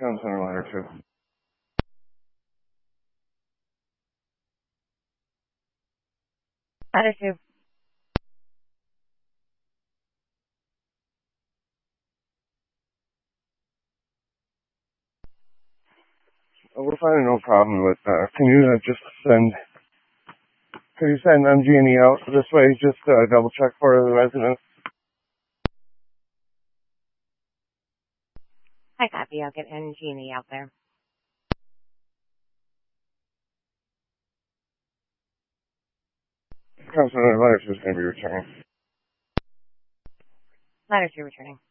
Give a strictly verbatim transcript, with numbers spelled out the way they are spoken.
Town Center Ladder two. Ladder two. Uh, we're finding no problem with that. Uh, can you uh, just send, can you send M G and E out this way, just uh, double check for the residents? I copy. I'll get M G and E out there. Town Center Ladder two is going to be returning. Ladder two returning.